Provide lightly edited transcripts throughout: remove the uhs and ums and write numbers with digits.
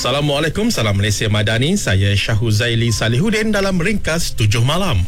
Assalamualaikum, salam Malaysia Madani. Saya Syahuzaili Salihuddin dalam Ringkas 7 Malam.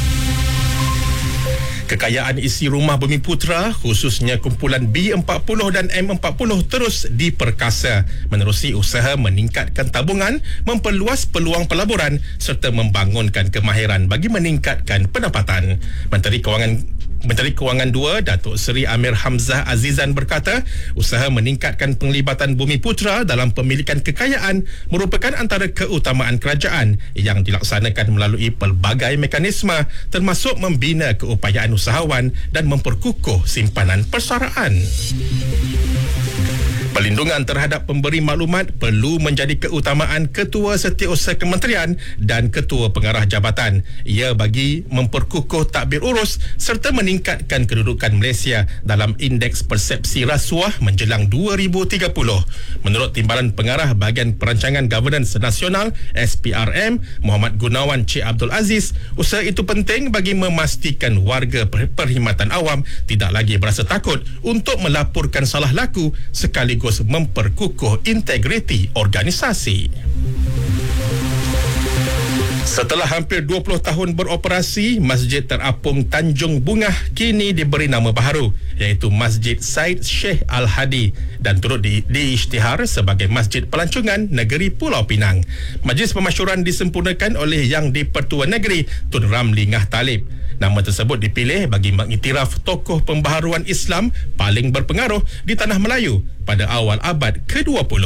Kekayaan isi rumah Bumiputera, khususnya kumpulan B40 dan M40 terus diperkasa menerusi usaha meningkatkan tabungan, memperluas peluang pelaburan serta membangunkan kemahiran bagi meningkatkan pendapatan. Menteri Kewangan 2, Datuk Seri Amir Hamzah Azizan berkata, usaha meningkatkan penglibatan Bumiputera dalam pemilikan kekayaan merupakan antara keutamaan kerajaan yang dilaksanakan melalui pelbagai mekanisme termasuk membina keupayaan usahawan dan memperkukuh simpanan persaraan. Perlindungan terhadap pemberi maklumat perlu menjadi keutamaan Ketua Setiausaha Kementerian dan Ketua Pengarah Jabatan. Ia bagi memperkukuh tadbir urus serta meningkatkan kedudukan Malaysia dalam Indeks Persepsi Rasuah menjelang 2030. Menurut Timbalan Pengarah Bahagian Perancangan Governance Nasional SPRM, Muhammad Gunawan Cik Abdul Aziz, usaha itu penting bagi memastikan warga perkhidmatan awam tidak lagi berasa takut untuk melaporkan salah laku sekaligus memperkukuh integriti organisasi. Setelah hampir 20 tahun beroperasi, Masjid Terapung Tanjung Bungah kini diberi nama baharu, iaitu Masjid Said Sheikh Al-Hadi dan turut diisytihar sebagai Masjid Pelancongan Negeri Pulau Pinang. Majlis Pemasyuran disempurnakan oleh Yang di-Pertua Negeri Tun Ramli Ngah Talib. Nama tersebut dipilih bagi mengiktiraf tokoh pembaharuan Islam paling berpengaruh di Tanah Melayu pada awal abad ke-20.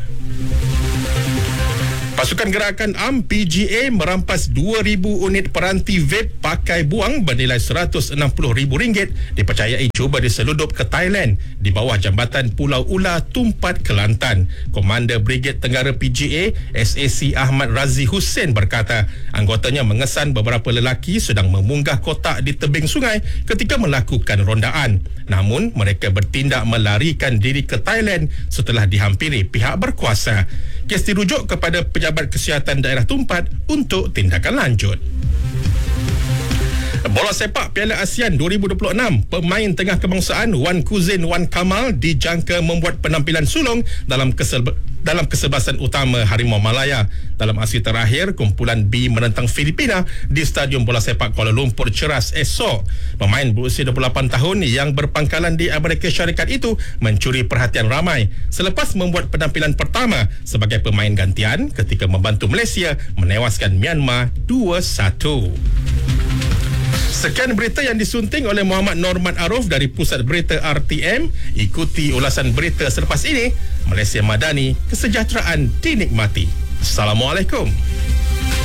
Pasukan Gerakan Am PGA merampas 2,000 unit peranti vape pakai buang bernilai RM160,000 dipercayai cuba diseludup ke Thailand di bawah jambatan Pulau Ula, Tumpat, Kelantan. Komander Brigade Tenggara PGA SAC Ahmad Razi Hussein berkata, anggotanya mengesan beberapa lelaki sedang memunggah kotak di tebing sungai ketika melakukan rondaan. Namun mereka bertindak melarikan diri ke Thailand setelah dihampiri pihak berkuasa. Kes dirujuk kepada Pejabat Kesihatan Daerah Tumpat untuk tindakan lanjut. Bola sepak Piala ASEAN 2026, pemain tengah kebangsaan Wan Kuzin Wan Kamal dijangka membuat penampilan sulung dalam kesebelasan utama Harimau Malaya. Dalam aksi terakhir, kumpulan B menentang Filipina di Stadium Bola Sepak Kuala Lumpur Ceras esok. Pemain berusia 28 tahun yang berpangkalan di Amerika Syarikat itu mencuri perhatian ramai selepas membuat penampilan pertama sebagai pemain gantian ketika membantu Malaysia menewaskan Myanmar 2-1. Sekian berita yang disunting oleh Muhammad Norman Aruf dari Pusat Berita RTM. Ikuti ulasan berita selepas ini. Malaysia Madani, kesejahteraan dinikmati. Assalamualaikum.